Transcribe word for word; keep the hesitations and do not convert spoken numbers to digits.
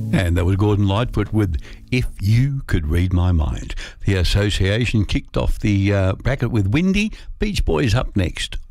And that was Gordon Lightfoot with If You Could Read My Mind. The association kicked off the uh, bracket with Windy. Beach Boys up next.